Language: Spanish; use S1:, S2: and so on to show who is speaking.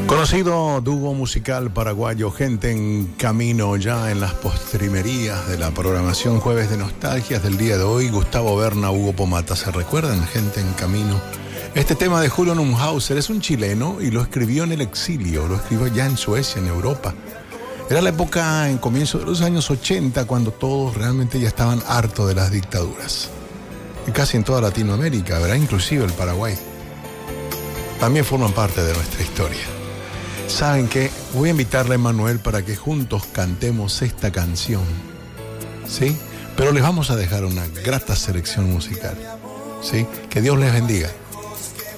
S1: Conocido dúo musical paraguayo, Gente en Camino, ya en las postrimerías de la programación Jueves de Nostalgias del día de hoy. Gustavo Berna, Hugo Pomata, ¿se recuerdan? Gente en Camino. Este tema de Julio Neumhauser es un chileno y lo escribió en el exilio, lo escribió ya en Suecia, en Europa. Era la época en comienzo de los años 80 cuando todos realmente ya estaban hartos de las dictaduras. Y casi en toda Latinoamérica, ¿verdad? Inclusive el Paraguay. También forman parte de nuestra historia. ¿Saben qué? Voy a invitarle a Manuel para que juntos cantemos esta canción, ¿sí? Pero les vamos a dejar una grata selección musical, ¿sí? Que Dios les bendiga.